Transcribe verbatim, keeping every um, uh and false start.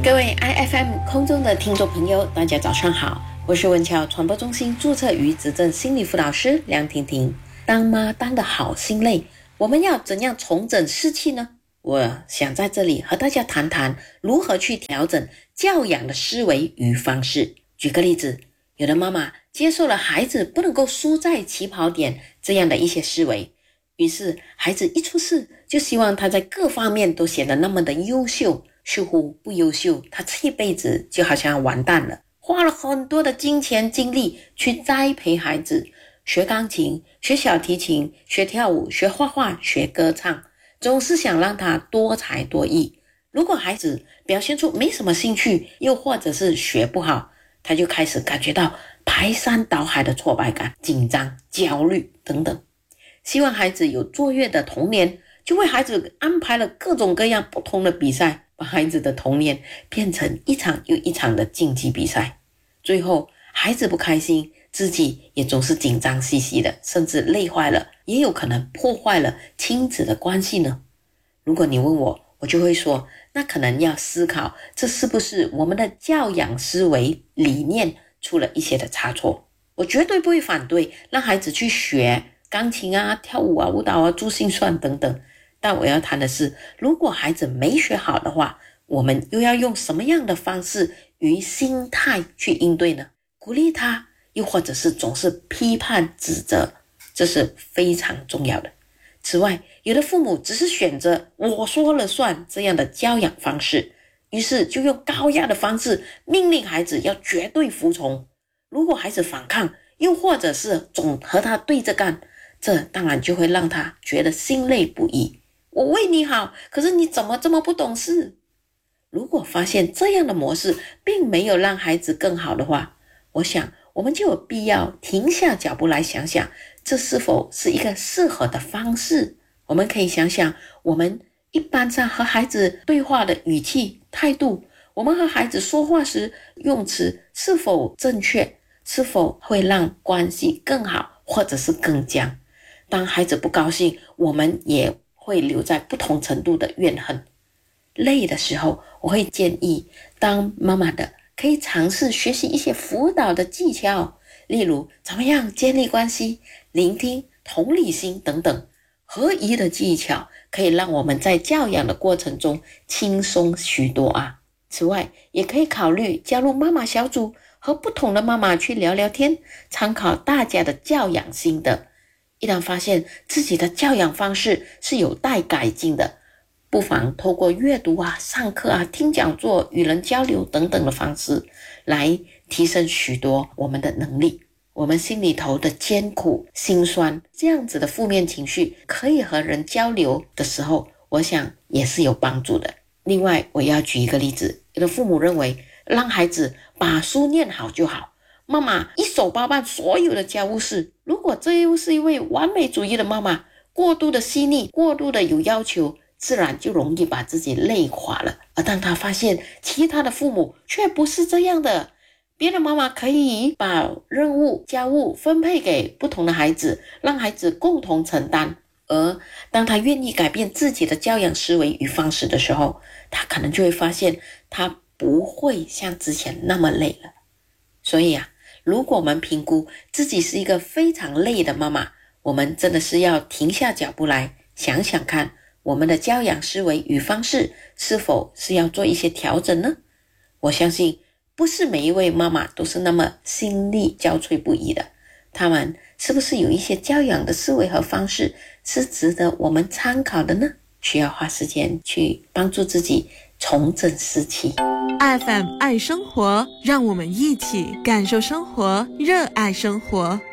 各位 I F M 空中的听众朋友，大家早上好，我是文侨传播中心注册与执政心理辅导师梁婷婷。当妈当得好心累，我们要怎样重整士气呢？我想在这里和大家谈谈如何去调整教养的思维与方式。举个例子，有的妈妈接受了孩子不能够输在起跑点这样的一些思维，于是孩子一出世就希望他在各方面都显得那么的优秀，似乎不优秀他这一辈子就好像完蛋了，花了很多的金钱精力去栽培孩子，学钢琴，学小提琴，学跳舞，学画画，学歌唱，总是想让他多才多艺。如果孩子表现出没什么兴趣，又或者是学不好，他就开始感觉到排山倒海的挫败感，紧张，焦虑等等。希望孩子有卓越的童年，就为孩子安排了各种各样不同的比赛，把孩子的童年变成一场又一场的竞技比赛。最后孩子不开心，自己也总是紧张兮兮的，甚至累坏了，也有可能破坏了亲子的关系呢。如果你问我，我就会说，那可能要思考，这是不是我们的教养思维理念出了一些的差错。我绝对不会反对让孩子去学钢琴啊、跳舞啊、舞蹈啊、珠心算等等，但我要谈的是，如果孩子没学好的话，我们又要用什么样的方式与心态去应对呢？鼓励他，又或者是总是批判指责，这是非常重要的。此外，有的父母只是选择我说了算这样的教养方式，于是就用高压的方式命令孩子要绝对服从。如果孩子反抗，又或者是总和他对着干，这当然就会让他觉得心累不已。我为你好，可是你怎么这么不懂事？如果发现这样的模式并没有让孩子更好的话，我想我们就有必要停下脚步来想想，这是否是一个适合的方式。我们可以想想我们一般上和孩子对话的语气态度，我们和孩子说话时用词是否正确，是否会让关系更好或者是更僵。当孩子不高兴，我们也会留在不同程度的怨恨。累的时候，我会建议当妈妈的可以尝试学习一些辅导的技巧，例如怎么样建立关系、聆听、同理心等等。合宜的技巧可以让我们在教养的过程中轻松许多啊。此外，也可以考虑加入妈妈小组，和不同的妈妈去聊聊天，参考大家的教养心得。一旦发现自己的教养方式是有待改进的，不妨透过阅读啊、上课啊、听讲座、与人交流等等的方式来提升许多我们的能力。我们心里头的艰苦、心酸，这样子的负面情绪可以和人交流的时候，我想也是有帮助的。另外，我要举一个例子，有的父母认为让孩子把书念好就好，妈妈一手包办所有的家务事。如果这又是一位完美主义的妈妈，过度的细腻，过度的有要求，自然就容易把自己累垮了。而当他发现其他的父母却不是这样的，别的妈妈可以把任务、家务分配给不同的孩子，让孩子共同承担。而当他愿意改变自己的教养思维与方式的时候，他可能就会发现他不会像之前那么累了。所以啊，如果我们评估自己是一个非常累的妈妈，我们真的是要停下脚步来想想看，我们的教养思维与方式是否是要做一些调整呢？我相信不是每一位妈妈都是那么心力交瘁不已的，他们是不是有一些教养的思维和方式是值得我们参考的呢？需要花时间去帮助自己重整士气。 F M 爱生活，让我们一起感受生活，热爱生活。